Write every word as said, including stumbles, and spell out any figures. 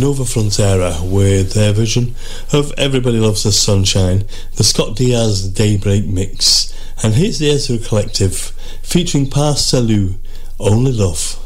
Nova Frontera with their version of Everybody Loves the Sunshine, the Scott Diaz Daybreak mix. And here's the Ezra Collective featuring Par Salut, Only Love.